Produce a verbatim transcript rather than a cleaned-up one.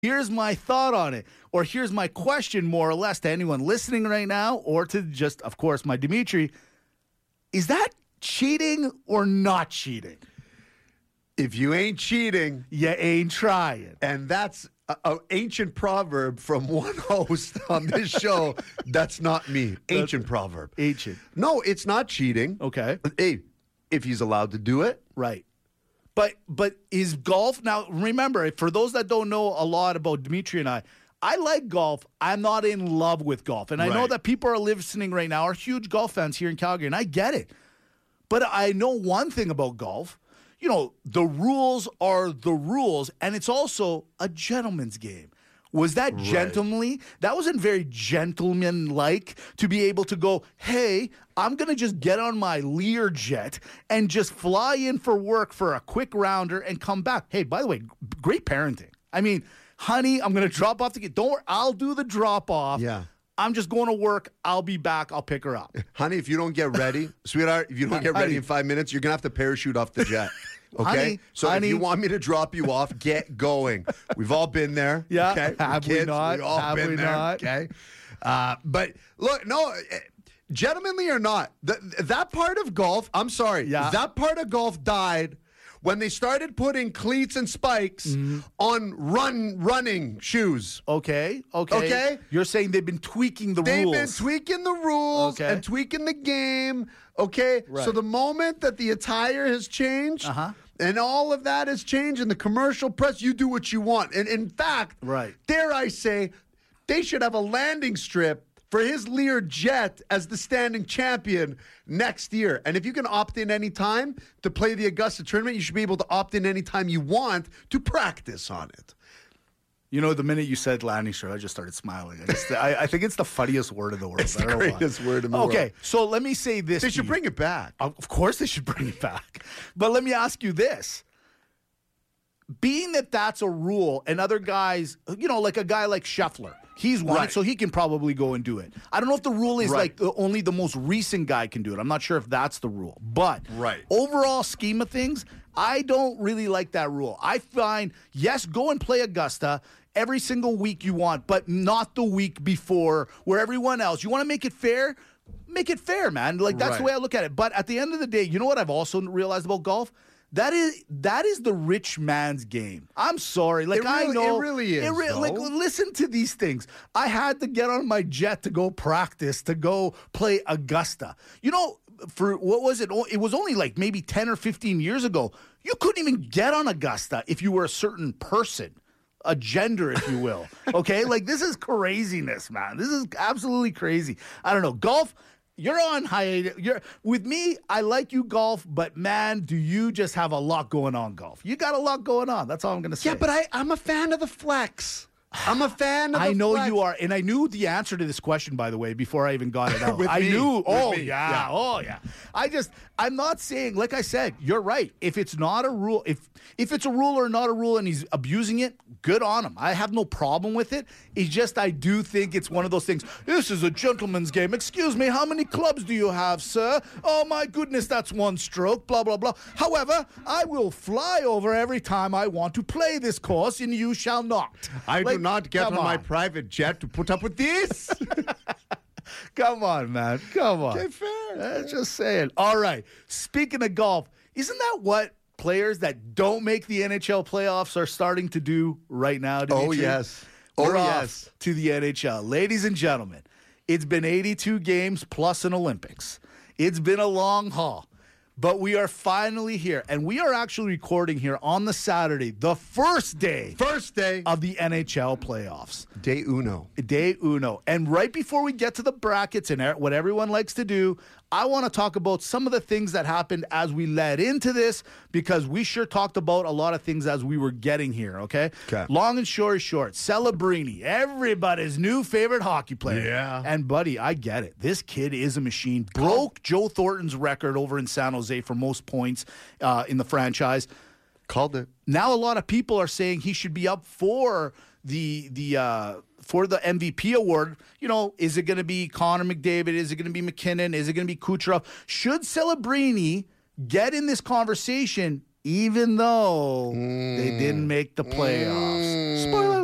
Here's my thought on it, or here's my question, more or less, to anyone listening right now, or to just, of course, my Dimitri. Is that cheating or not cheating? If you ain't cheating, you ain't trying. And that's an ancient proverb from one host on this show. That's not me. Ancient That's proverb. Ancient. No, it's not cheating. Okay. Hey, if he's allowed to do it. Right. But but is golf, now remember, for those that don't know a lot about Dimitri and I, I like golf. I'm not in love with golf. And I know Right. that people are listening right now are huge golf fans here in Calgary, and I get it. But I know one thing about golf. You know, the rules are the rules, and it's also a gentleman's game. Was that Right. gentlemanly? That wasn't very gentleman-like to be able to go, hey, I'm going to just get on my Learjet and just fly in for work for a quick rounder and come back. Hey, by the way, g- great parenting. I mean, honey, I'm going to drop off the kid. Don't worry, I'll do the drop-off. Yeah. I'm just going to work. I'll be back. I'll pick her up. Honey, if you don't get ready, sweetheart, if you don't get ready Honey. in five minutes, you're going to have to parachute off the jet. Okay? Honey, so honey. if you want me to drop you off, get going. We've all been there. Yeah. Okay? We're Have we kids. not? We've all Have been we there. not? Okay? Uh, but look, no, eh, gentlemanly or not, th- that part of golf, I'm sorry, Yeah. that part of golf died when they started putting cleats and spikes Mm-hmm. on run running shoes. Okay, okay. Okay. You're saying they've been tweaking the They've rules. been tweaking the rules Okay. and tweaking the game. Okay. Right. So the moment that the attire has changed Uh-huh. and all of that has changed in the commercial press, you do what you want. And in fact, Right. dare I say, they should have a landing strip for his Lear Jet as the standing champion next year. And if you can opt in any time to play the Augusta tournament, you should be able to opt in anytime you want to practice on it. You know, the minute you said landing strip, I just started smiling. I, just, I, I think it's the funniest word in the world. It's I the don't know why. greatest word in the world. Okay, so let me say this. They to should you. bring it back. Of course they should bring it back. But let me ask you this. Being that that's a rule, and other guys, you know, like a guy like Scheffler, he's won Right. it, so he can probably go and do it. I don't know if the rule is Right. like the, only the most recent guy can do it. I'm not sure if that's the rule. But Right. overall scheme of things, I don't really like that rule. I find, yes, go and play Augusta every single week you want, but not the week before where everyone else, you want to make it fair? Make it fair, man. Like, that's the Right. way I look at it. But at the end of the day, you know what I've also realized about golf? That is that is the rich man's game. I'm sorry. Like, It I really- know. it really is, like, though. listen to these things. I had to get on my jet to go practice, to go play Augusta. You know, for what was it? It was only like maybe ten or fifteen years ago. You couldn't even get on Augusta if you were a certain person. A gender, if you will. Okay? Like, this is craziness, man. This is absolutely crazy. I don't know. Golf, you're on hiatus. You're with me. I like you, golf, but man, do you just have a lot going on, golf? You got a lot going on. That's all I'm gonna say. Yeah, but I, I'm a fan of the flex. I'm a fan of the I know flex. you are, and I knew the answer to this question, by the way, before I even got it out. With I me. knew. With Oh me. yeah, Yeah. oh yeah. I just, I'm not saying, like I said, you're right. If it's not a rule, if if it's a rule or not a rule, and he's abusing it, good on him. I have no problem with it. It's just I do think it's one of those things. This is a gentleman's game. Excuse me, how many clubs do you have, sir? Oh my goodness, that's one stroke. Blah blah blah. However, I will fly over every time I want to play this course, and you shall not. I Like, do not get on, come my private jet to put up with this. Come on, man. Come on. Okay, fair. Uh, just saying. All right. Speaking of golf, isn't that what players that don't make the N H L playoffs are starting to do right now, Dimitri? Oh, yes. We're Oh, off yes. to the N H L. Ladies and gentlemen, it's been eighty-two games plus an Olympics. It's been a long haul. But we are finally here, and we are actually recording here on the Saturday, the first day First day. of the N H L playoffs. Day uno. Day uno. And right before we get to the brackets and what everyone likes to do, I want to talk about some of the things that happened as we led into this, because we sure talked about a lot of things as we were getting here, okay? Okay. Long and short is short. Celebrini, everybody's new favorite hockey player. Yeah. And, buddy, I get it. This kid is a machine. Broke Joe Thornton's record over in San Jose for most points uh, in the franchise. Called it. Now a lot of people are saying he should be up for the the uh, for the M V P award. You know, is it going to be Connor McDavid? Is it going to be McKinnon? Is it going to be Kucherov? Should Celebrini get in this conversation, even though mm. they didn't make the playoffs? Mm. Spoiler